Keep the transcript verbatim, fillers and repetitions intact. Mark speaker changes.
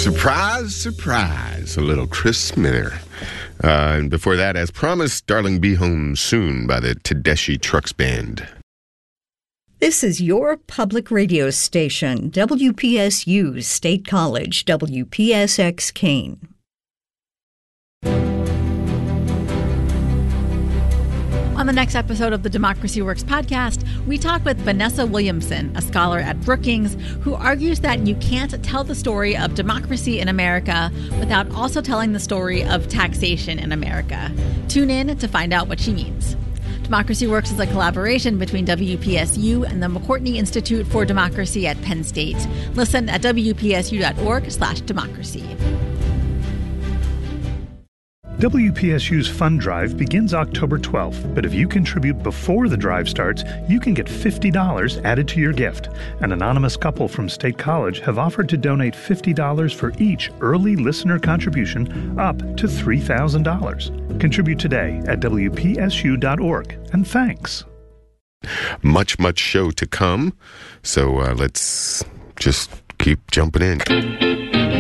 Speaker 1: Surprise, surprise, a little Chris Smither. Uh, and before that, as promised, Darling Be Home Soon by the Tedeschi Trucks Band.
Speaker 2: This is your public radio station, W P S U State College, W P S X Keene.
Speaker 3: On the next episode of the Democracy Works podcast, we talk with Vanessa Williamson, a scholar at Brookings, who argues that you can't tell the story of democracy in America without also telling the story of taxation in America. Tune in to find out what she means. Democracy Works is a collaboration between W P S U and the McCourtney Institute for Democracy at Penn State. Listen at W P S U dot org slash democracy.
Speaker 4: W P S U's Fund Drive begins October twelfth, but if you contribute before the drive starts, you can get fifty dollars added to your gift. An anonymous couple from State College have offered to donate fifty dollars for each early listener contribution up to three thousand dollars. Contribute today at W P S U dot org, and thanks.
Speaker 1: Much, much show to come, so uh, let's just keep jumping in.